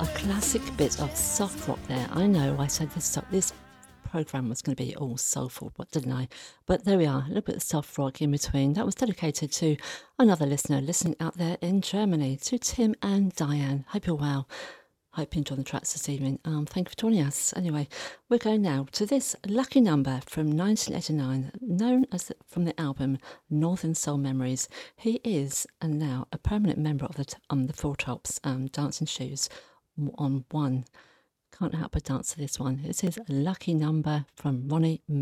A classic bit of soft rock there. I know I said this program was going to be all soulful, but didn't I? But there we are, a little bit of soft rock in between. That was dedicated to another listener listening out there in Germany, to Tim and Diane. Hope you're well. Hope you enjoyed the tracks this evening. Thank you for joining us. Anyway, we're going now to this lucky number from 1989, known as from the album Northern Soul Memories. He is and now a permanent member of the Four Tops Dancing Shoes on One. Can't help but dance to this one. This is a lucky number from Ronnie